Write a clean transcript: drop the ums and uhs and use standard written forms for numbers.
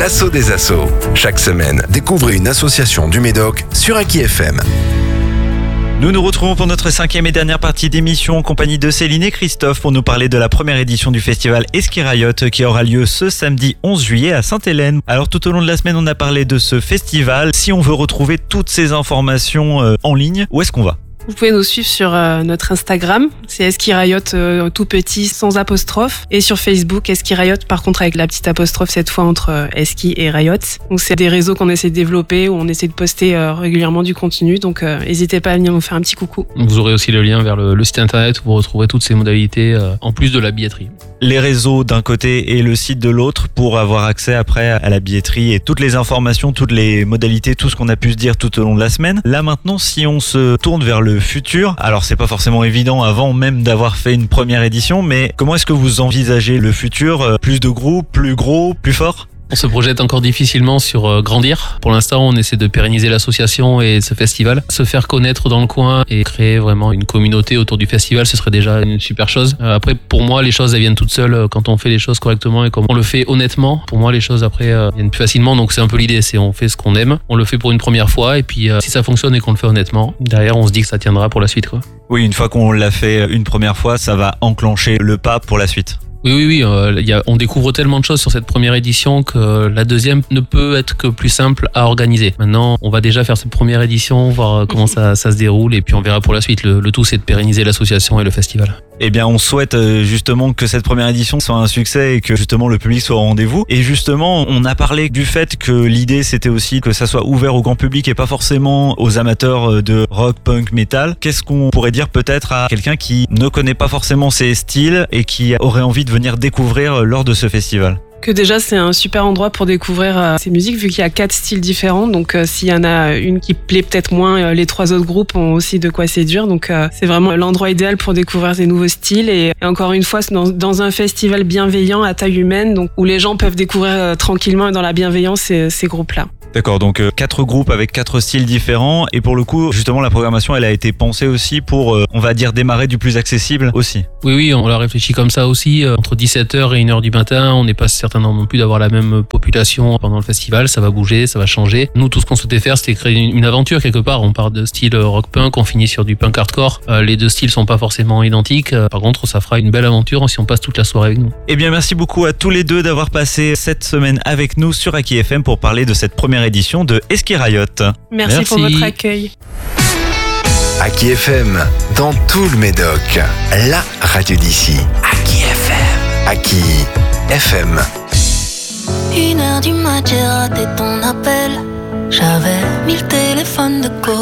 L'assaut des assos. Chaque semaine, découvrez une association du Médoc sur Aki FM. Nous nous retrouvons pour notre 5e et dernière partie d'émission en compagnie de Céline et Christophe pour nous parler de la première édition du festival Eskirayot qui aura lieu ce samedi 11 juillet à Sainte-Hélène. Alors tout au long de la semaine, on a parlé de ce festival. Si on veut retrouver toutes ces informations en ligne, où est-ce qu'on va ? Vous pouvez nous suivre sur notre Instagram, c'est Eskirayot tout petit sans apostrophe, et sur Facebook Eskirayot par contre avec la petite apostrophe cette fois entre Eski et Rayot. Donc c'est des réseaux qu'on essaie de développer où on essaie de poster régulièrement du contenu, donc n'hésitez pas à venir nous faire un petit coucou. Vous aurez aussi le lien vers le site internet où vous retrouverez toutes ces modalités en plus de la billetterie. Les réseaux d'un côté et le site de l'autre pour avoir accès après à la billetterie et toutes les informations, toutes les modalités, tout ce qu'on a pu se dire tout au long de la semaine. Là maintenant, si on se tourne vers le futur, alors c'est pas forcément évident avant même d'avoir fait une première édition, mais comment est-ce que vous envisagez le futur ? Plus de groupes, plus gros, plus fort ? On se projette encore difficilement sur grandir. Pour l'instant, on essaie de pérenniser l'association et ce festival. Se faire connaître dans le coin et créer vraiment une communauté autour du festival, ce serait déjà une super chose. Après, pour moi, les choses, elles viennent toutes seules quand on fait les choses correctement et comme on le fait honnêtement. Pour moi, les choses après viennent plus facilement. Donc c'est un peu l'idée, c'est on fait ce qu'on aime, on le fait pour une première fois et puis si ça fonctionne et qu'on le fait honnêtement, derrière, on se dit que ça tiendra pour la suite, quoi. Oui, une fois qu'on l'a fait une première fois, ça va enclencher le pas pour la suite. Oui, on découvre tellement de choses sur cette première édition que la deuxième ne peut être que plus simple à organiser. Maintenant, on va déjà faire cette première édition, voir comment ça se déroule et puis on verra pour la suite. Le tout, c'est de pérenniser l'association et le festival. Eh bien, on souhaite justement que cette première édition soit un succès et que justement le public soit au rendez-vous. Et justement, on a parlé du fait que l'idée, c'était aussi que ça soit ouvert au grand public et pas forcément aux amateurs de rock, punk, metal. Qu'est-ce qu'on pourrait dire peut-être à quelqu'un qui ne connaît pas forcément ces styles et qui aurait envie de venir découvrir lors de ce festival ? Que déjà c'est un super endroit pour découvrir ces musiques vu qu'il y a 4 styles différents, donc s'il y en a une qui plaît peut-être moins, les 3 autres groupes ont aussi de quoi séduire, donc c'est vraiment l'endroit idéal pour découvrir des nouveaux styles et encore une fois c'est dans un festival bienveillant à taille humaine, donc où les gens peuvent découvrir tranquillement et dans la bienveillance ces groupes-là. D'accord, donc 4 groupes avec 4 styles différents et pour le coup justement la programmation elle a été pensée aussi pour on va dire démarrer du plus accessible aussi. Oui, on l'a réfléchi comme ça aussi, entre 17h et 1h du matin, on n'est pas certain non plus d'avoir la même population pendant le festival, ça va bouger, ça va changer. Nous tout ce qu'on souhaitait faire c'était créer une aventure quelque part, on part de style rock punk, on finit sur du punk hardcore, les deux styles sont pas forcément identiques, par contre ça fera une belle aventure si on passe toute la soirée avec nous. Eh bien merci beaucoup à tous les deux d'avoir passé cette semaine avec nous sur Aki FM pour parler de cette première édition de Eskirayot. Merci pour votre accueil. Aki FM, dans tout le Médoc, la radio d'ici. Aki FM. Aki FM. 1h du mat, j'ai raté ton appel. J'avais 1000 téléphones de côté.